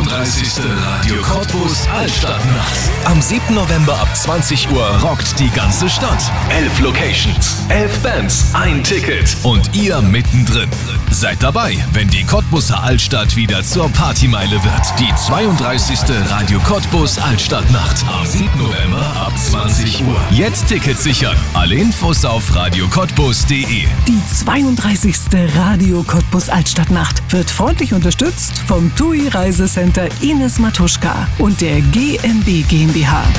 32. Radio Cottbus Altstadtnacht. Am 7. November ab 20 Uhr rockt die ganze Stadt. 11 Locations, 11 Bands, ein Ticket und ihr mittendrin. Seid dabei, wenn die Cottbuser Altstadt wieder zur Partymeile wird. Die 32. Radio Cottbus Altstadtnacht am 7. November ab 20 Uhr. Jetzt Tickets sichern. Alle Infos auf radiocottbus.de. Die 32. Radio Cottbus Altstadtnacht wird freundlich unterstützt vom TUI Reisecenter Ines Matuschka und der GmbH GmbH.